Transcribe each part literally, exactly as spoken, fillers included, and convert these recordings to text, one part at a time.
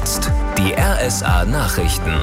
jetzt die R S A-Nachrichten.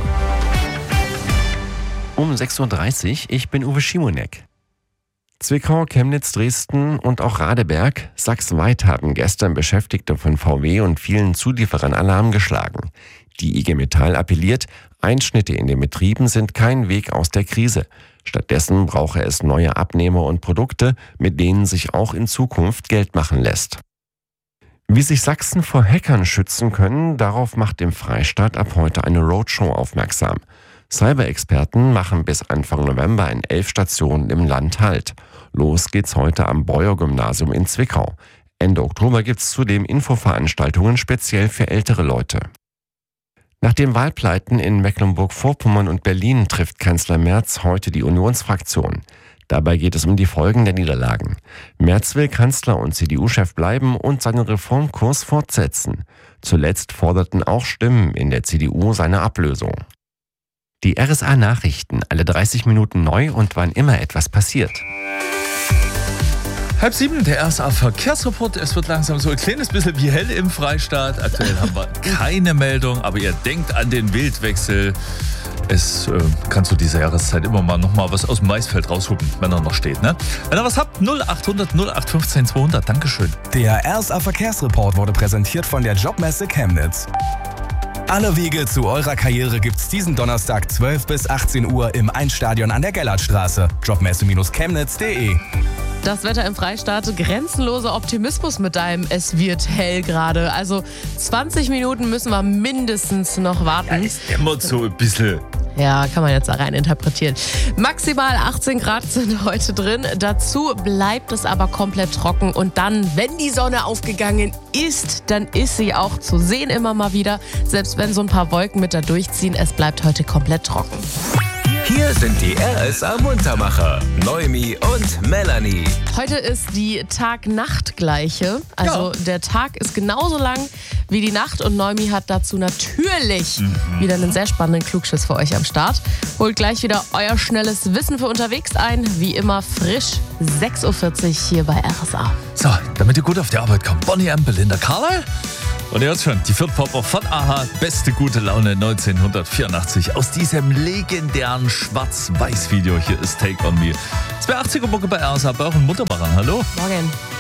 Um sechs Uhr dreißig, ich bin Uwe Schimonek. Zwickau, Chemnitz, Dresden und auch Radeberg, sachsenweit haben gestern Beschäftigte von V W und vielen Zulieferern Alarm geschlagen. Die I G Metall appelliert, Einschnitte in den Betrieben sind kein Weg aus der Krise. Stattdessen brauche es neue Abnehmer und Produkte, mit denen sich auch in Zukunft Geld machen lässt. Wie sich Sachsen vor Hackern schützen können, darauf macht im Freistaat ab heute eine Roadshow aufmerksam. Cyber-Experten machen bis Anfang November in elf Stationen im Land Halt. Los geht's heute am Beuer-Gymnasium in Zwickau. Ende Oktober gibt's zudem Infoveranstaltungen speziell für ältere Leute. Nach den Wahlpleiten in Mecklenburg-Vorpommern und Berlin trifft Kanzler Merz heute die Unionsfraktion. Dabei geht es um die Folgen der Niederlagen. Merz will Kanzler und C D U-Chef bleiben und seinen Reformkurs fortsetzen. Zuletzt forderten auch Stimmen in der C D U seine Ablösung. Die R S A-Nachrichten, alle dreißig Minuten neu und wann immer etwas passiert. Halb sieben, der R S A-Verkehrsreport. Es wird langsam so ein kleines bisschen wie hell im Freistaat. Aktuell haben wir keine Meldung, aber ihr denkt an den Wildwechsel. Es äh, kann zu dieser Jahreszeit immer mal noch mal was aus dem Maisfeld raushupen, wenn er noch steht. Ne? Wenn ihr was habt, null acht hundert null acht fünfzehn zweihundert. Dankeschön. Der R S A-Verkehrsreport wurde präsentiert von der Jobmesse Chemnitz. Alle Wege zu eurer Karriere gibt's diesen Donnerstag zwölf bis achtzehn Uhr im Einstadion an der Gellertstraße. Jobmesse Chemnitz punkt de. Das Wetter im Freistaat, grenzenloser Optimismus mit deinem Es wird hell gerade. Also zwanzig Minuten müssen wir mindestens noch warten. Ja, ist immer so ein bisschen. Ja, kann man jetzt da rein interpretieren. Maximal achtzehn Grad sind heute drin. Dazu bleibt es aber komplett trocken. Und dann, wenn die Sonne aufgegangen ist, dann ist sie auch zu sehen immer mal wieder. Selbst wenn so ein paar Wolken mit da durchziehen, es bleibt heute komplett trocken. Hier sind die R S A-Muntermacher, Noemi und Melanie. Heute ist die Tag-Nacht-Gleiche. Also ja. Der Tag ist genauso lang wie die Nacht. Und Noemi hat dazu natürlich mhm. wieder einen sehr spannenden Klugschiss für euch am Start. Holt gleich wieder euer schnelles Wissen für unterwegs ein. Wie immer frisch, sechs Uhr vierzig hier bei R S A. So, damit ihr gut auf die Arbeit kommt. Bonnie M. Belinda Carlisle. Und ihr hört schon, die Viertpopper von A-ha, beste gute Laune neunzehnhundertvierundachtzig aus diesem legendären Schwarz-Weiß-Video. Hier ist Take On Me. Es wäre achtziger Mucke bei R S A, bei euren Mutterbarern. Hallo. Morgen.